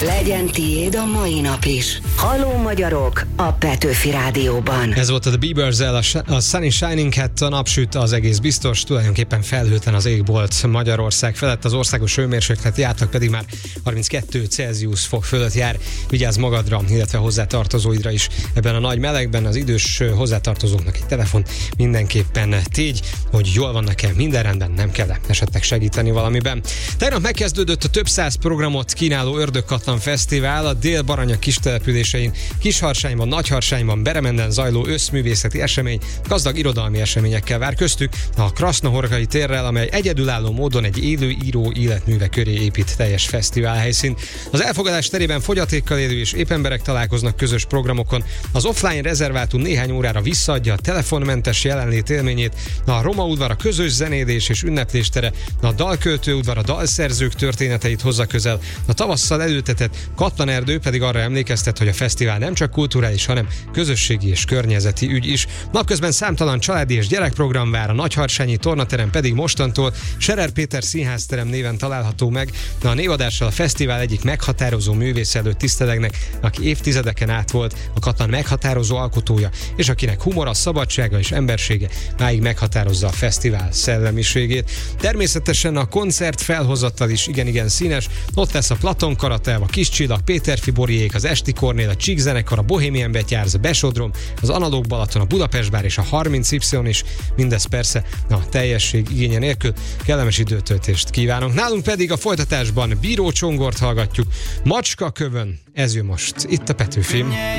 Legyen tiéd a mai nap is. Halló magyarok a Petőfi Rádióban. Ez volt a The Bieberszel, a Sunny Shining Hat, a napsüt, az egész biztos, tulajdonképpen felhőtlen az égbolt Magyarország felett, az országos hőmérsékleti átlag pedig már 32 Celsius fok fölött jár. Vigyázz magadra, illetve hozzátartozóidra is ebben a nagy melegben. Az idős hozzátartozóknak egy telefon mindenképpen tégy, hogy jól vannak-e, minden rendben, nem kell esetleg segíteni valamiben. Tegnap megkezdődött a több száz programot kínáló Ördögkatlan Fesztivál a Dél-Baranya kistelepülésein, Kisharsányban, Nagyharsányban, Beremenden zajló összművészeti esemény gazdag irodalmi eseményekkel vár, köztük a Krasznahorkai térrel, amely egyedülálló módon egy élő író életműve köré épít teljes fesztivál helyszínt. Az elfogadás terében fogyatékkal élő és épp emberek találkoznak közös programokon. Az offline rezervátum néhány órára visszaadja a telefonmentes jelenlét élményét, a Roma udvar a közös zenélés és ünnepléstere, a dalköltő udvar a dalszerzők történeteit hozza közel, a tavasszal előtetett Katlanerdő pedig arra emlékeztet, hogy a fesztivál nem csak kulturális, hanem közösségi és környezeti ügy is. Napközben számtalan családi és gyerekprogram vár, a Nagyharsányi tornaterem pedig mostantól Scherer Péter színházterem néven található meg. A névadással a fesztivál egyik meghatározó művész előtt tisztelegnek, aki évtizedeken át volt a Katlan meghatározó alkotója, és akinek humora, szabadsága és embersége máig meghatározza a fesztivál szellemiségét. Természetesen a koncert felhozattal is igen színes. Ott lesz a Platon Karatev, a Kis Csillag, Péter Fiboriék, az Esti Kornél, a Csík zenekar, a Bohemian Betyárz, a Besodrom, az Analóg Balaton, a Budapest Bár és a 30Y is. Mindez persze a teljesség igénye nélkül. Kellemes időtöltést kívánunk. Nálunk pedig a folytatásban Bíró Csongort hallgatjuk. Macska kövön, ez jön most itt a Petőfin.